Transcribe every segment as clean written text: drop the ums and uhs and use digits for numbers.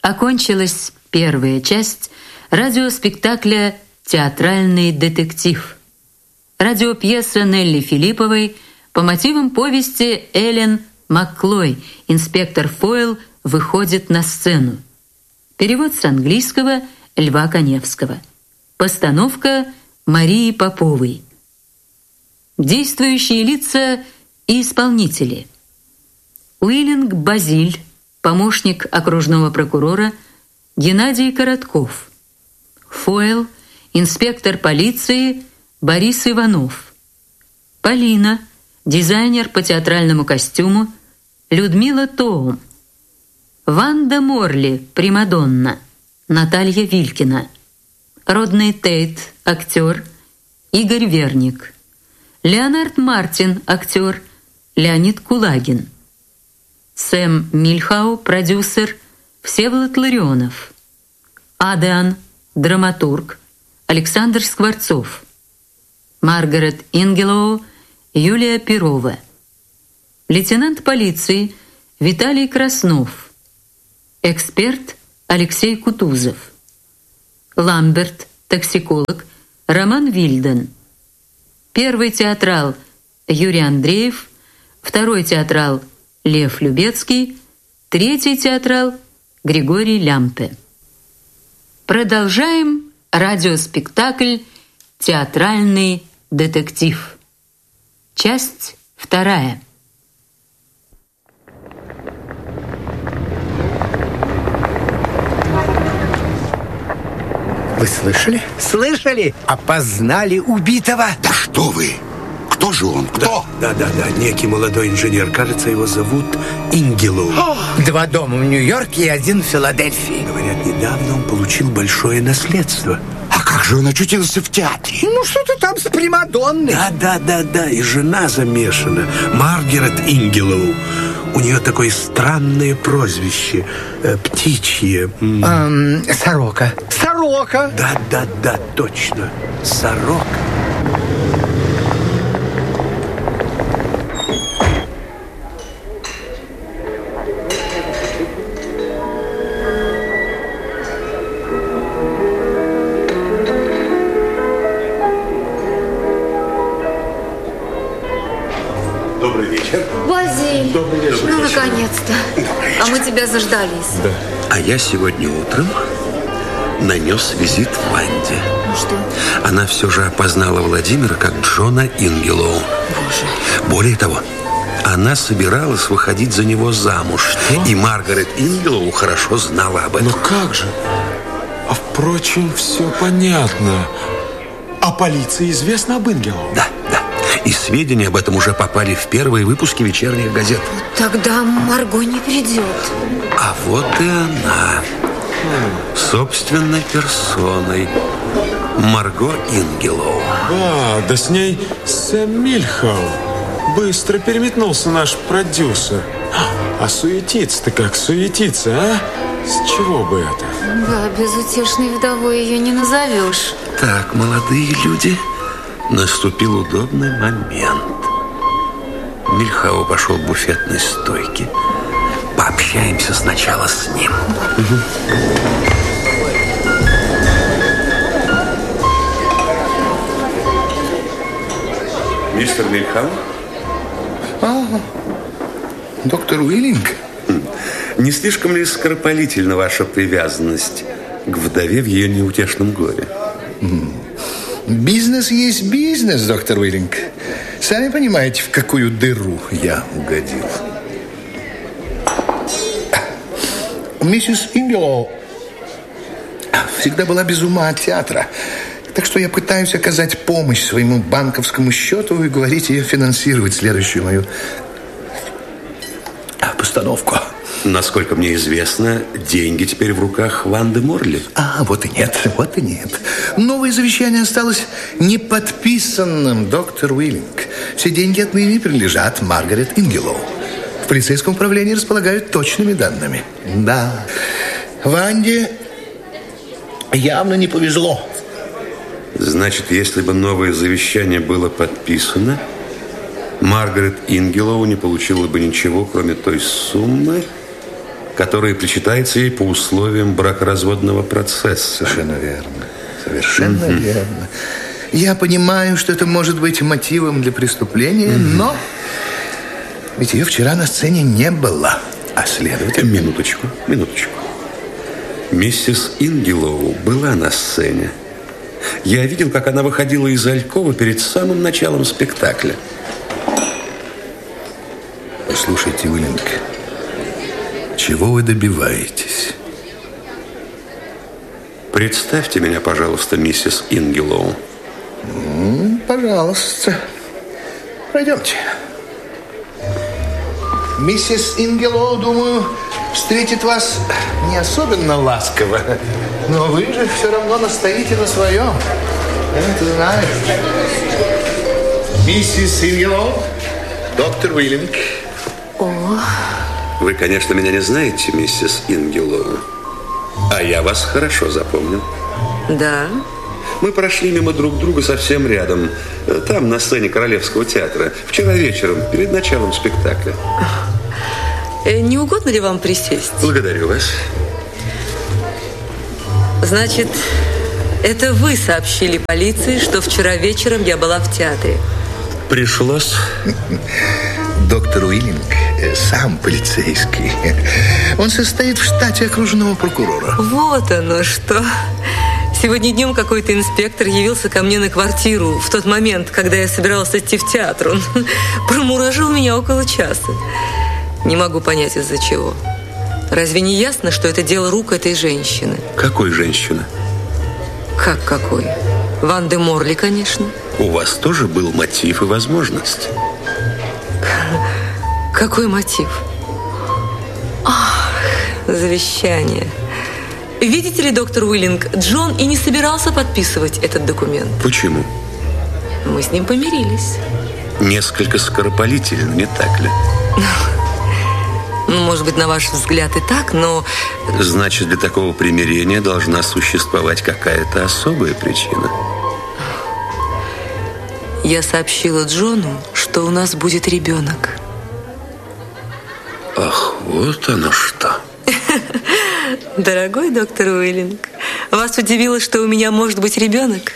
Окончилась первая часть радиоспектакля «Театральный детектив». Радиопьеса Нелли Филипповой по мотивам повести Эллен Макклой «Инспектор Фойл выходит на сцену». Перевод с английского Льва Коневского. Постановка Марии Поповой. Действующие лица и исполнители. Уиллинг Базиль, помощник окружного прокурора, Геннадий Коротков. Фойл, инспектор полиции Борис Иванов. Полина, дизайнер по театральному костюму Людмила Тоум. Ванда Морли, примадонна Наталья Вилькина. Родный Тейт, актер Игорь Верник. Леонард Мартин, актер Леонид Кулагин. Сэм Мильхау, продюсер Всеволод Ларионов. Адриан, драматург Александр Скворцов. Маргарет Ингелоу, Юлия Перова. Лейтенант полиции Виталий Краснов. Эксперт Алексей Кутузов. Ламберт, токсиколог Роман Вильден. Первый театрал Юрий Андреев, второй театрал Лев Любецкий, третий театрал Григорий Лямпе. Продолжаем радиоспектакль «Театральный детектив». Часть вторая. Вы слышали? Слышали? Опознали убитого? Да что вы? Кто же он? Кто? Да, некий молодой инженер. Кажется, его зовут Ингелоу. 2 дома в Нью-Йорке и 1 в Филадельфии. Говорят, недавно он получил большое наследство. А как же он очутился в театре? Ну, что-то там с примадонной. Да, и жена замешана. Маргарет Ингелоу. У нее такое странное прозвище. Птичье. Сорока. Сорока. Да, точно. Сорока. Добрый вечер. Базиль, Добрый вечер. ну наконец-то. А мы тебя заждались. Да. А я сегодня утром нанес визит Ванде. Ну что? Она все же опознала Владимира как Джона Ингелоу. Боже. Более того, она собиралась выходить за него замуж. Что? И Маргарет Ингелоу хорошо знала об этом. Ну как же? А впрочем, все понятно. А полиции известно об Ингелоу? Да. И сведения об этом уже попали в первые выпуски вечерних газет. Тогда Марго не придет. А вот и она. Собственной персоной. Марго Ингелоу. Да с ней Сэм Мильхау. Быстро переметнулся наш продюсер. А суетиться-то как суетиться, а? С чего бы это? Да, безутешной вдовой ее не назовешь. Так, молодые люди, наступил удобный момент. Мильхау пошел к буфетной стойке. Пообщаемся сначала с ним. Мистер Мильхау? Доктор Уиллинг? Не слишком ли скоропалительна ваша привязанность к вдове в ее неутешном горе? Бизнес есть бизнес, доктор Уиллинг. Сами понимаете, в какую дыру я угодил. Миссис Ингелоу всегда была без ума от театра. Так что я пытаюсь оказать помощь своему банковскому счету и уговорить ее финансировать следующую мою постановку. Насколько мне известно, деньги теперь в руках Ванды Морли. Вот и нет. Новое завещание осталось неподписанным, доктор Уиллинг. Все деньги отныне принадлежат Маргарет Ингелоу. В полицейском управлении располагают точными данными. Да, Ванде явно не повезло. Значит, если бы новое завещание было подписано, Маргарет Ингелоу не получила бы ничего, кроме той суммы, которое причитается ей по условиям бракоразводного процесса. Совершенно верно. Совершенно верно. Я понимаю, что это может быть мотивом для преступления, но ведь ее вчера на сцене не было, а следовательно... Минуточку. Миссис Ингелоу была на сцене. Я видел, как она выходила из алькова перед самым началом спектакля. Послушайте, Уиллинг, чего вы добиваетесь? Представьте меня, пожалуйста, миссис Ингелоу. Пожалуйста. Пройдемте. Миссис Ингелоу, думаю, встретит вас не особенно ласково. Но вы же все равно настоите на своем. Я это знаю. Миссис Ингелоу, доктор Уиллинг. Вы, конечно, меня не знаете, миссис Ингелоу. А я вас хорошо запомнил. Да. Мы прошли мимо друг друга совсем рядом. Там, на сцене Королевского театра. Вчера вечером, перед началом спектакля. Не угодно ли вам присесть? Благодарю вас. Значит, это вы сообщили полиции, что вчера вечером я была в театре? Пришлось. Доктор Уиллинг сам полицейский. Он состоит в штате окружного прокурора. Вот оно что. Сегодня днем какой-то инспектор явился ко мне на квартиру в тот момент, когда я собиралась идти в театр. Он промуражил меня около часа. Не могу понять, из-за чего. Разве не ясно, что это дело рук этой женщины? Какой женщины? Как какой? Ванды Морли, конечно. У вас тоже был мотив и возможность. Какой мотив? Ах, завещание. Видите ли, доктор Уиллинг, Джон и не собирался подписывать этот документ. Почему? Мы с ним помирились. Несколько скоропалительно, не так ли? Ну, может быть, на ваш взгляд и так, но... Значит, для такого примирения должна существовать какая-то особая причина. Я сообщила Джону, что у нас будет ребенок. Ах, вот оно что. Дорогой доктор Уиллинг, вас удивило, что у меня может быть ребенок?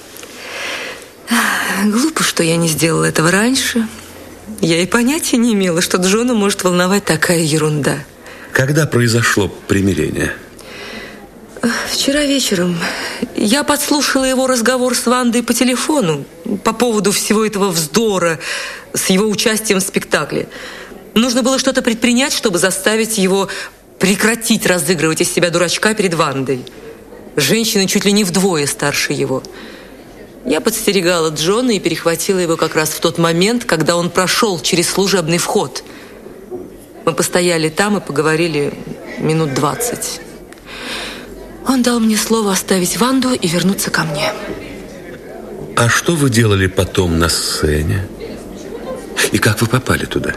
Глупо, что я не сделала этого раньше. Я и понятия не имела, что Джона может волновать такая ерунда. Когда произошло примирение? Вчера вечером. Я подслушала его разговор с Вандой по телефону по поводу всего этого вздора с его участием в спектакле. Нужно было что-то предпринять, чтобы заставить его прекратить разыгрывать из себя дурачка перед Вандой. Женщина чуть ли не вдвое старше его. Я подстерегала Джона и перехватила его как раз в тот момент, когда он прошел через служебный вход. Мы постояли там и поговорили минут 20. Он дал мне слово оставить Ванду и вернуться ко мне. А что вы делали потом на сцене? И как вы попали туда?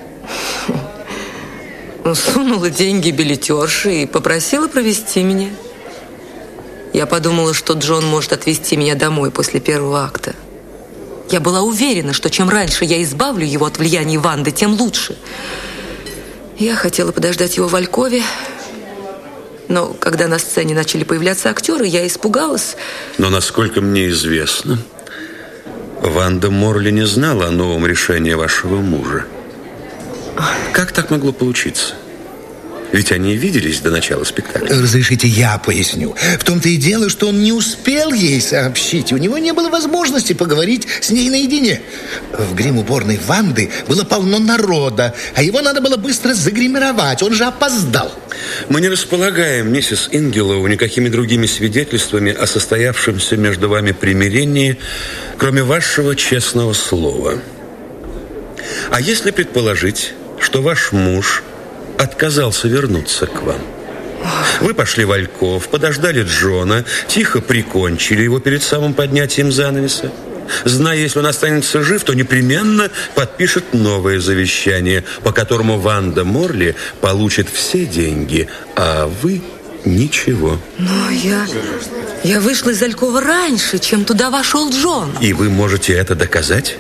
Сунула деньги билетерши и попросила провести меня. Я подумала, что Джон может отвезти меня домой после первого акта. Я была уверена, что чем раньше я избавлю его от влияния Ванды, тем лучше. Я хотела подождать его в алькове, но когда на сцене начали появляться актеры, я испугалась. Но, насколько мне известно, Ванда Морли не знала о новом решении вашего мужа. Как так могло получиться? Ведь они виделись до начала спектакля. Разрешите, я поясню. В том-то и дело, что он не успел ей сообщить. У него не было возможности поговорить с ней наедине. В грим-уборной Ванды было полно народа, а его надо было быстро загримировать. Он же опоздал. Мы не располагаем, миссис Ингелоу, никакими другими свидетельствами о состоявшемся между вами примирении, кроме вашего честного слова. А если предположить, что ваш муж отказался вернуться к вам? Вы пошли в альков, подождали Джона, тихо прикончили его перед самым поднятием занавеса. Зная, если он останется жив, то непременно подпишет новое завещание, по которому Ванда Морли получит все деньги, а вы ничего. Но я вышла из алькова раньше, чем туда вошел Джон. И вы можете это доказать?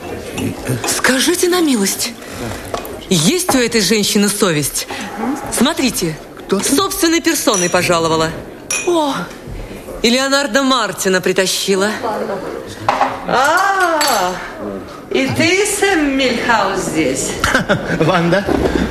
Скажите на милость, есть у этой женщины совесть? Смотрите, Кто ты? Собственной персоной пожаловала. О, и Леонардо Мартина притащила. И ты, Сэм Мильхаус, здесь? Ванда,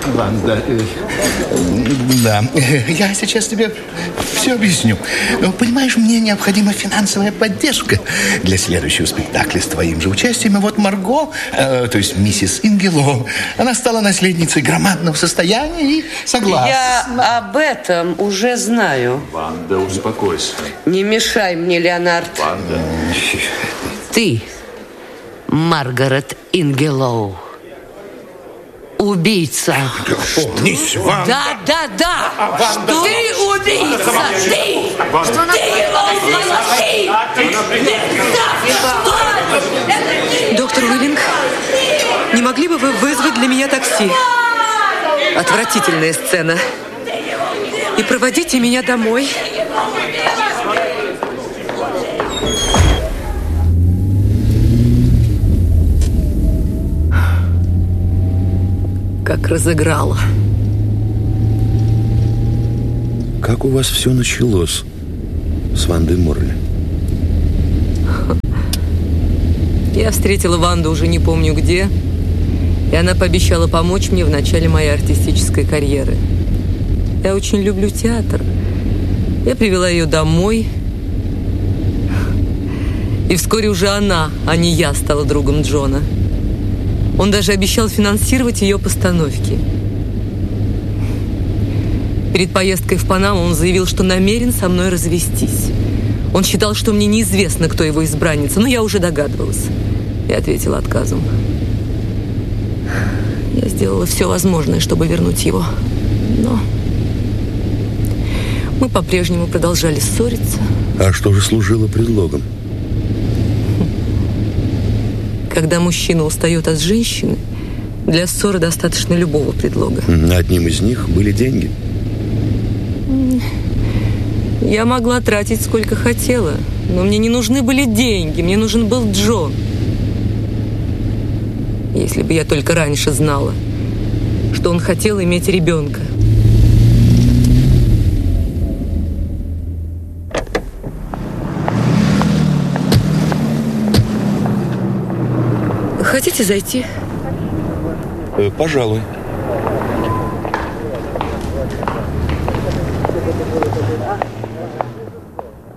да, я сейчас тебе все объясню. Понимаешь, мне необходима финансовая поддержка для следующего спектакля с твоим же участием. И вот Марго, то есть миссис Ингелоу, она стала наследницей громадного состояния и согласна. Я об этом уже знаю. Ванда, успокойся. Не мешай мне, Леонард. Ванда. Ты, Маргарет Ингелоу, убийца. Помнись, Ванда. Да. Что? Ты убийца. Ты. Ты его убила. Ты. Доктор Уиллинг, не могли бы вы вызвать для меня такси? Отвратительная сцена. И проводите меня домой. Как разыграла. Как у вас все началось с Вандой Морли? Я встретила Ванду уже не помню где, и она пообещала помочь мне в начале моей артистической карьеры. Я очень люблю театр. Я привела ее домой, и вскоре уже она, а не я, стала другом Джона. Он даже обещал финансировать ее постановки. Перед поездкой в Панаму он заявил, что намерен со мной развестись. Он считал, что мне неизвестно, кто его избранница, но я уже догадывалась. И ответила отказом. Я сделала все возможное, чтобы вернуть его. Но мы по-прежнему продолжали ссориться. А что же служило предлогом? Когда мужчина устает от женщины, для ссоры достаточно любого предлога. Одним из них были деньги. Я могла тратить сколько хотела, но мне не нужны были деньги, мне нужен был Джон. Если бы я только раньше знала, что он хотел иметь ребенка. Хотите зайти? Пожалуй.